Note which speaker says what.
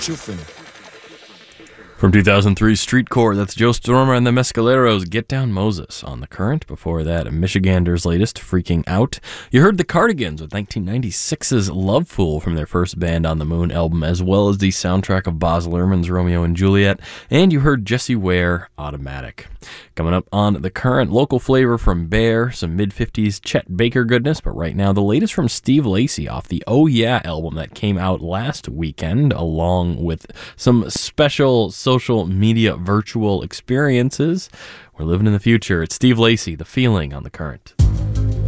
Speaker 1: chuffing.
Speaker 2: From 2003, Streetcore, that's Joe Stormer and the Mescaleros, Get Down Moses on The Current. Before that, Michigander's latest, Freaking Out. You heard the Cardigans with 1996's Love Fool from their first Band on the Moon album, as well as the soundtrack of Baz Luhrmann's Romeo and Juliet. And you heard Jessie Ware, Automatic. Coming up on The Current, local flavor from Bear, some mid-50s Chet Baker goodness, but right now the latest from Steve Lacy off the Oh Yeah album that came out last weekend, along with some special social media virtual experiences. We're living in the future. It's Steve Lacy, The Feeling on The Current.